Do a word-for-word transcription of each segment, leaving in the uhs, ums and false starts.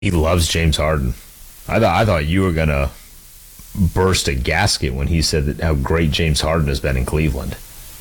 He loves James Harden. I thought I thought you were gonna burst a gasket when he said that how great James Harden has been in Cleveland.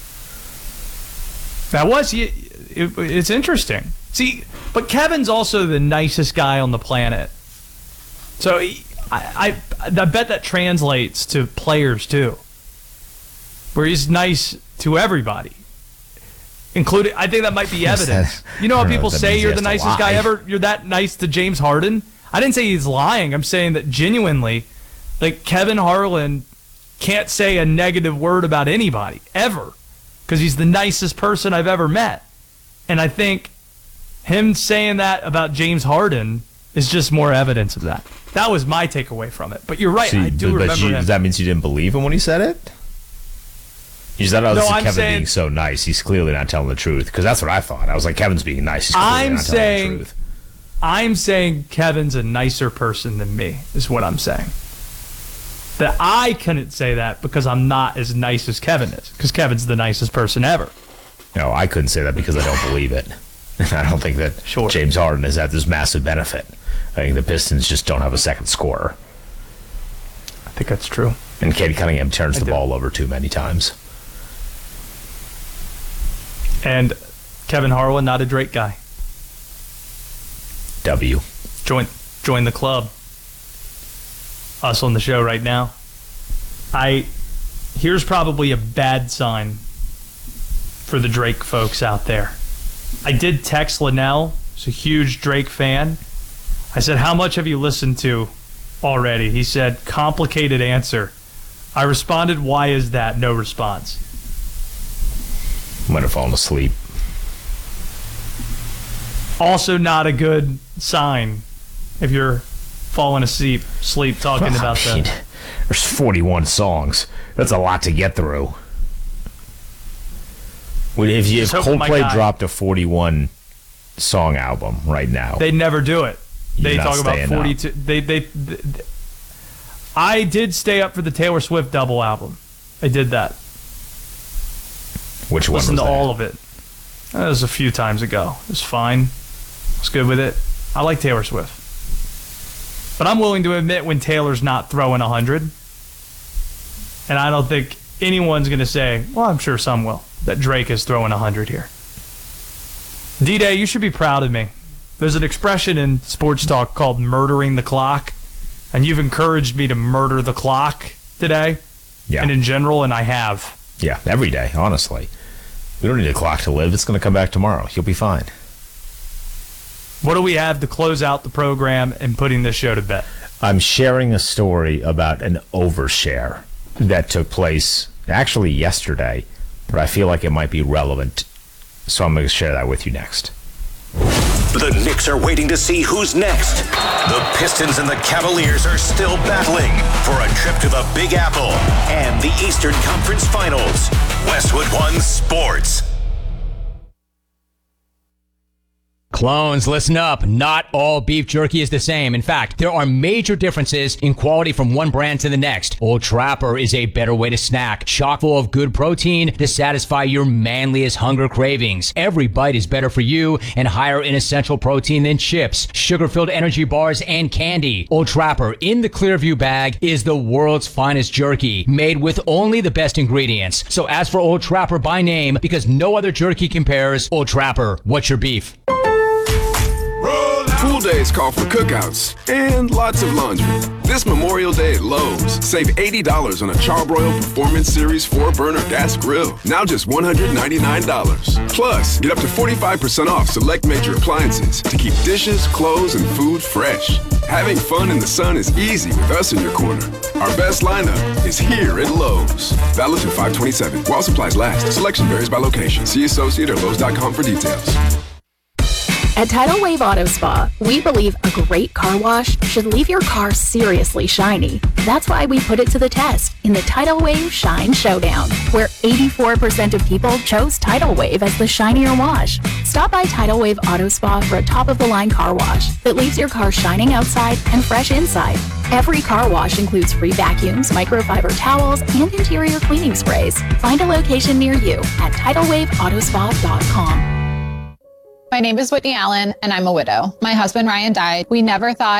That was it, it, it's interesting. See, but Kevin's also the nicest guy on the planet. So he, I, I I bet that translates to players too, where he's nice to everybody, including. I think that might be evidence. You know how people say you're the nicest guy ever? You're that nice to James Harden? I didn't say he's lying. I'm saying that genuinely, like Kevin Harlan can't say a negative word about anybody ever because he's the nicest person I've ever met. And I think him saying that about James Harden is just more evidence of that. That was my takeaway from it. But you're right. So, I do but, remember but you, him. That means you didn't believe him when he said it? You said, oh, this No, is I'm Kevin saying- being so nice. He's clearly not telling the truth. Because that's what I thought. I was like, Kevin's being nice. He's clearly I'm not saying, telling the truth. I'm saying Kevin's a nicer person than me, is what I'm saying. That I couldn't say that because I'm not as nice as Kevin is. Because Kevin's the nicest person ever. No, I couldn't say that because I don't believe it. I don't think that Sure. James Harden is at this massive benefit. I think the Pistons just don't have a second scorer. I think that's true. And Cade Cunningham turns I the do. ball over too many times. And Kevin Harlan, not a Drake guy. W. Join join the club. Us on the show right now. I here's probably a bad sign for the Drake folks out there. I did text Linnell, who's a huge Drake fan. I said, how much have you listened to already? He said, complicated answer. I responded, why is that? No response. Might have fallen asleep. Also not a good sign if you're falling asleep sleep talking Well, about I mean, that. there's forty-one songs. That's a lot to get through. Would- If, you, if Just hope my Coldplay guy- dropped a forty-one song album right now, They never do it. You're They not talk about staying forty-two. They, they they I did stay up for the Taylor Swift double album. I did that. which one was Listened to that? all of it. That was a few times ago. It was fine. I was good with it. I like Taylor Swift. But I'm willing to admit when Taylor's not throwing one hundred. And I don't think anyone's going to say, well, I'm sure some will, that Drake is throwing one hundred here. D-Day, you should be proud of me. There's an expression in sports talk called murdering the clock. And you've encouraged me to murder the clock today. Yeah. And in general, and I have. Yeah, every day, honestly. We don't need a clock to live. It's going to come back tomorrow. You'll be fine. What do we have to close out the program and putting this show to bed? I'm sharing a story about an overshare that took place actually yesterday, but I feel like it might be relevant, so I'm going to share that with you next. The Knicks are waiting to see who's next. The Pistons and the Cavaliers are still battling for a trip to the Big Apple and the Eastern Conference Finals. Westwood One Sports. Clones, listen up. Not all beef jerky is the same. In fact, there are major differences in quality from one brand to the next. Old Trapper is a better way to snack, chock full of good protein to satisfy your manliest hunger cravings. Every bite is better for you and higher in essential protein than chips, sugar-filled energy bars, and candy. Old Trapper in the Clearview bag is the world's finest jerky, made with only the best ingredients. So ask for Old Trapper by name because no other jerky compares. Old Trapper, what's your beef? Pool days call for cookouts and lots of laundry. This Memorial Day at Lowe's, save eighty dollars on a Charbroil Performance Series four burner gas grill. Now just one hundred ninety-nine dollars. Plus, get up to forty-five percent off select major appliances to keep dishes, clothes, and food fresh. Having fun in the sun is easy with us in your corner. Our best lineup is here at Lowe's. Valid through five twenty-seven. While supplies last. Selection varies by location. See associate or Lowe's dot com for details. At Tidal Wave Auto Spa, we believe a great car wash should leave your car seriously shiny. That's why we put it to the test in the Tidal Wave Shine Showdown, where eighty-four percent of people chose Tidal Wave as the shinier wash. Stop by Tidal Wave Auto Spa for a top-of-the-line car wash that leaves your car shining outside and fresh inside. Every car wash includes free vacuums, microfiber towels, and interior cleaning sprays. Find a location near you at tidal wave auto spa dot com. My name is Whitney Allen, and I'm a widow. My husband Ryan died. We never thought